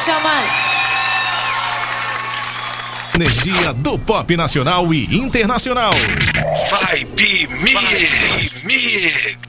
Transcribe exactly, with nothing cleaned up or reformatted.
so much. Energia do pop nacional e internacional. Vibe Mix.